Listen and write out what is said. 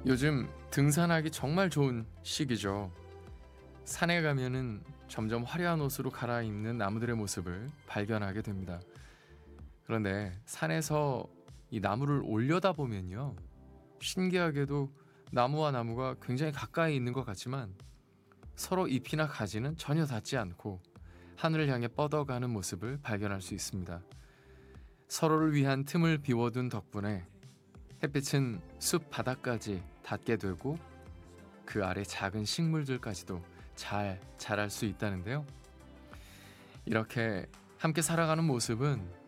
요즘 등산하기 정말 좋은 시기죠. 산에 가면은 점점 화려한 옷으로 갈아입는 나무들의 모습을 발견하게 됩니다. 그런데 산에서 이 나무를 올려다 보면요. 신기하게도 나무와 나무가 굉장히 가까이 있는 것 같지만 서로 잎이나 가지는 전혀 닿지 않고 하늘을 향해 뻗어가는 모습을 발견할 수 있습니다. 서로를 위한 틈을 비워둔 덕분에 햇빛은 숲 바닥까지 닿게 되고 그 아래 작은 식물들까지도 잘 자랄 수 있다는데요. 이렇게 함께 살아가는 모습은